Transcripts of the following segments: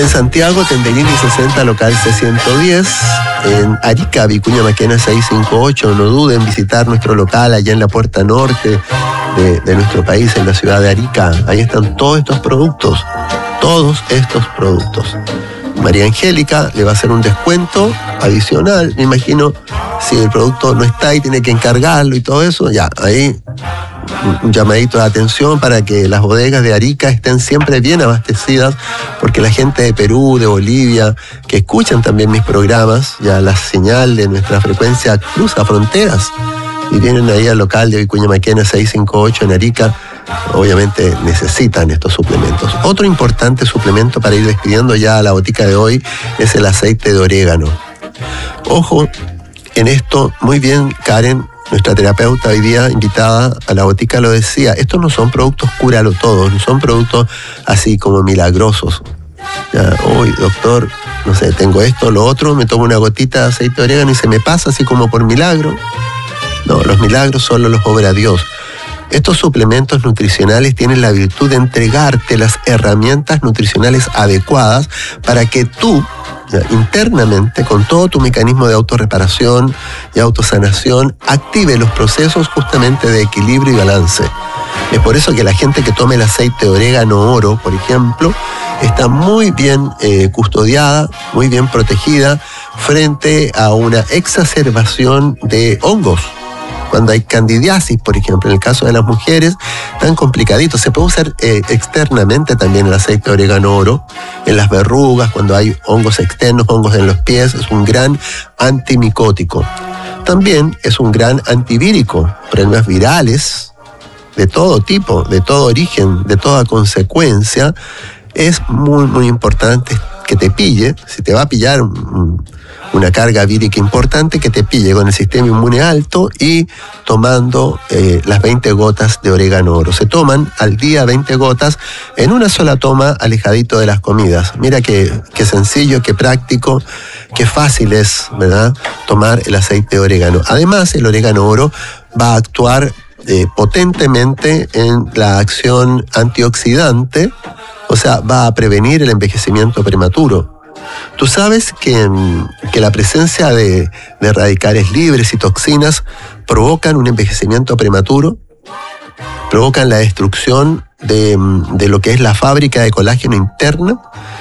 En Santiago, Tenderini 60, local C110. En Arica, Vicuña Maquena 658. No duden en visitar nuestro local allá en la puerta norte de nuestro país, en la ciudad de Arica. Ahí están todos estos productos. María Angélica le va a hacer un descuento adicional. Me imagino, si el producto no está y tiene que encargarlo y todo eso, ya, ahí un llamadito de atención para que las bodegas de Arica estén siempre bien abastecidas, porque la gente de Perú, de Bolivia, que escuchan también mis programas, ya la señal de nuestra frecuencia cruza fronteras y vienen ahí al local de Vicuña Maquena 658 en Arica, obviamente necesitan estos suplementos. Otro importante suplemento para ir despidiendo ya a la botica de hoy es el aceite de orégano. Ojo en esto, muy bien, Karen, nuestra terapeuta hoy día invitada a la botica, lo decía, estos no son productos cúralo todos, no son productos así como milagrosos. Ya, hoy, doctor, no sé, tengo esto, lo otro, me tomo una gotita de aceite de orégano y se me pasa así como por milagro. No, los milagros solo los obra Dios. Estos suplementos nutricionales tienen la virtud de entregarte las herramientas nutricionales adecuadas para que tú, internamente, con todo tu mecanismo de autorreparación y autosanación, active los procesos justamente de equilibrio y balance. Es por eso que la gente que tome el aceite de orégano oro, por ejemplo, está muy bien custodiada, muy bien protegida frente a una exacerbación de hongos. Cuando hay candidiasis, por ejemplo, en el caso de las mujeres, tan complicadito. Se puede usar externamente también el aceite de orégano oro en las verrugas, cuando hay hongos externos, hongos en los pies. Es un gran antimicótico. También es un gran antivírico, problemas virales de todo tipo, de todo origen, de toda consecuencia. Es muy, muy importante que te pille, si te va a pillar una carga vírica importante, que te pille con el sistema inmune alto y tomando las 20 gotas de orégano oro. Se toman al día 20 gotas en una sola toma, alejadito de las comidas. Mira qué sencillo, qué práctico, qué fácil es, ¿verdad?, tomar el aceite de orégano. Además, el orégano oro va a actuar potentemente en la acción antioxidante, o sea, va a prevenir el envejecimiento prematuro. Tú sabes que la presencia de radicales libres y toxinas provocan un envejecimiento prematuro, provocan la destrucción de lo que es la fábrica de colágeno interna.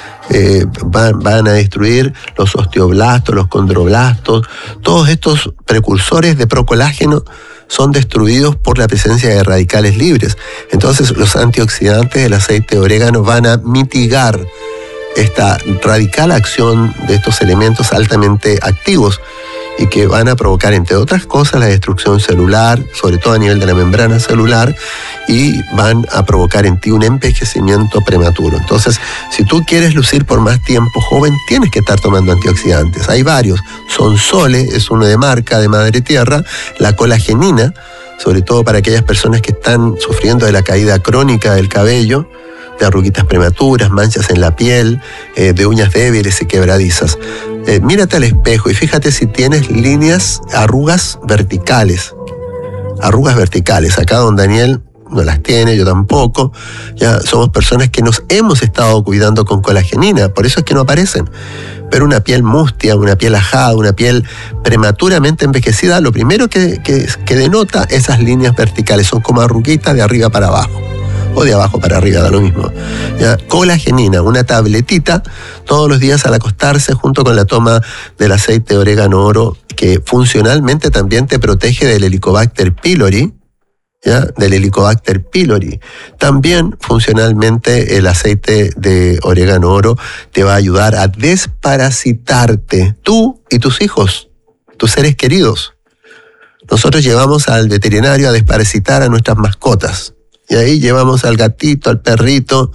Van a destruir los osteoblastos, los condroblastos. Todos estos precursores de procolágeno son destruidos por la presencia de radicales libres. Entonces, los antioxidantes del aceite de orégano van a mitigar esta radical acción de estos elementos altamente activos y que van a provocar, entre otras cosas, la destrucción celular, sobre todo a nivel de la membrana celular, y van a provocar en ti un envejecimiento prematuro. Entonces, si tú quieres lucir por más tiempo joven, tienes que estar tomando antioxidantes. Hay varios. Sonsole es uno de marca, de Madre Tierra. La colagenina, sobre todo para aquellas personas que están sufriendo de la caída crónica del cabello, de arruguitas prematuras, manchas en la piel, de uñas débiles y quebradizas. Mírate al espejo y fíjate si tienes arrugas verticales. Arrugas verticales. Acá don Daniel no las tiene, yo tampoco. Ya somos personas que nos hemos estado cuidando con colagenina, por eso es que no aparecen. Pero una piel mustia, una piel ajada, una piel prematuramente envejecida, lo primero que denota esas líneas verticales, son como arruguitas de arriba para abajo. O de abajo para arriba, da lo mismo. ¿Ya? Colagenina, una tabletita todos los días al acostarse, junto con la toma del aceite de orégano oro, que funcionalmente también te protege del Helicobacter pylori. ¿Ya? Del Helicobacter pylori. También funcionalmente el aceite de orégano oro te va a ayudar a desparasitarte, tú y tus hijos, tus seres queridos. Nosotros llevamos al veterinario a desparasitar a nuestras mascotas. Y ahí llevamos al gatito, al perrito,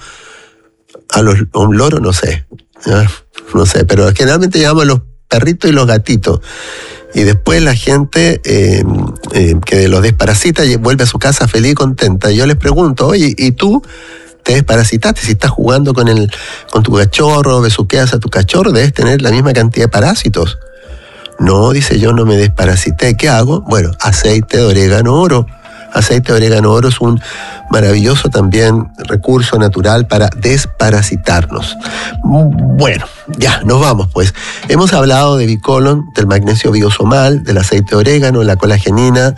a un loro, no sé, pero generalmente llevamos a los perritos y los gatitos. Y después la gente que los desparasita vuelve a su casa feliz y contenta. Y yo les pregunto, oye, ¿y tú te desparasitaste? Si estás jugando con tu cachorro, besuqueas a tu cachorro, debes tener la misma cantidad de parásitos. No, dice, yo no me desparasité. ¿Qué hago? Bueno, aceite de orégano oro. aceite de orégano oro es un maravilloso también recurso natural para desparasitarnos. Bueno, ya, nos vamos pues. Hemos hablado de Bicolon, del magnesio biosomal, del aceite de orégano, la colagenina,